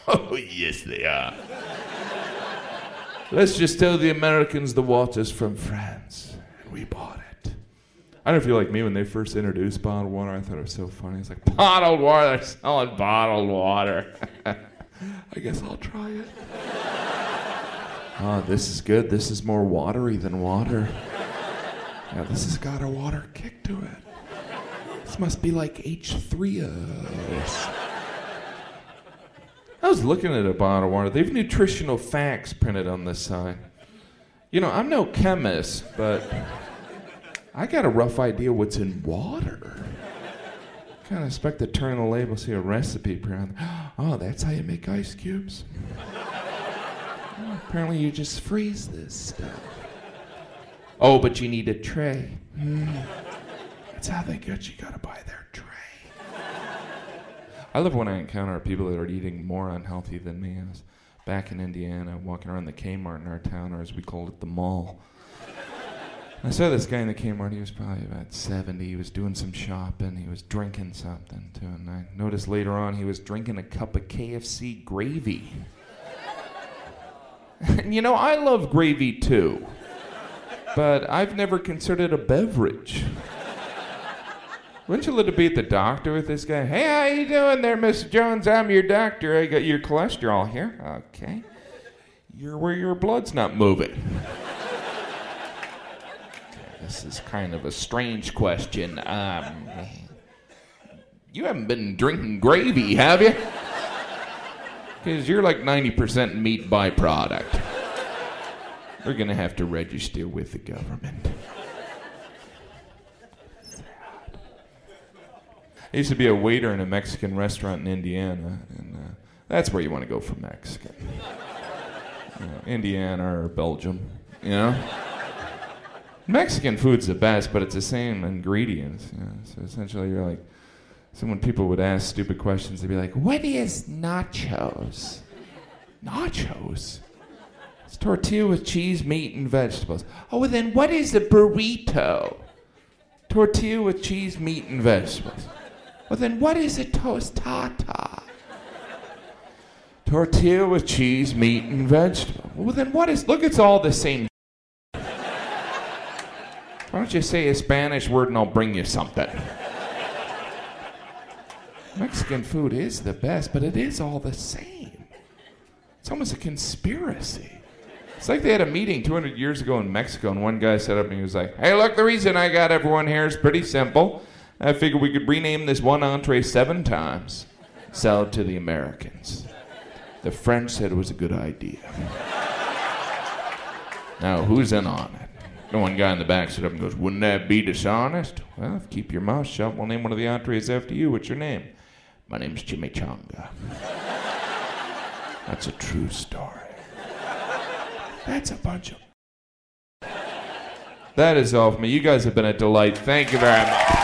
Oh, yes, they are. Let's just tell the Americans the water's from France. And we bought it. I don't know if you're like me when they first introduced bottled water. I thought it was so funny. It's like, bottled water? They're selling bottled water. I guess I'll try it. Oh, this is good. This is more watery than water. Yeah, this has got a water kick to it. This must be like H3O. I was looking at a bottle of water. They have nutritional facts printed on this side. You know, I'm no chemist, but I got a rough idea what's in water. Kind of expect to turn the label, see a recipe printed. Oh, that's how you make ice cubes. Oh, apparently you just freeze this stuff. Oh, but you need a tray. That's how they get you. You gotta buy their tray. I love when I encounter people that are eating more unhealthy than me. I was back in Indiana, walking around the Kmart in our town, or as we called it, the mall. I saw this guy in the Kmart. He was probably about 70. He was doing some shopping. He was drinking something, too. And I noticed later on he was drinking a cup of KFC gravy. And you know, I love gravy, too. But I've never considered it a beverage. Wouldn't you love to be at the doctor with this guy? Hey, how you doing there, Mr. Jones? I'm your doctor. I got your cholesterol here. Okay. You're where your blood's not moving. This is kind of a strange question. You haven't been drinking gravy, have you? Because you're like 90% meat byproduct. We're going to have to register with the government. I used to be a waiter in a Mexican restaurant in Indiana, and that's where you want to go for Mexican. You know, Indiana or Belgium, you know? Mexican food's the best, but it's the same ingredients. You know? So essentially you're like, so when people would ask stupid questions, they'd be like, what is nachos? Nachos? It's tortilla with cheese, meat, and vegetables. Oh, well then what is a burrito? Tortilla with cheese, meat, and vegetables. Well, then what is a tostada? Tortilla with cheese, meat, and vegetables. Well, then what is... Look, it's all the same. Why don't you say a Spanish word and I'll bring you something? Mexican food is the best, but it is all the same. It's almost a conspiracy. It's like they had a meeting 200 years ago in Mexico, and one guy sat up and he was like, hey, look, the reason I got everyone here is pretty simple. I figured we could rename this one entree 7 times, sell it to the Americans. The French said it was a good idea. Now, who's in on it? The one guy in the back stood up and goes, wouldn't that be dishonest? Well, if keep your mouth shut, we'll name one of the entrees after you. What's your name? My name's Chimichanga. That's a true story. That's a bunch of... That is all for me. You guys have been a delight. Thank you very much.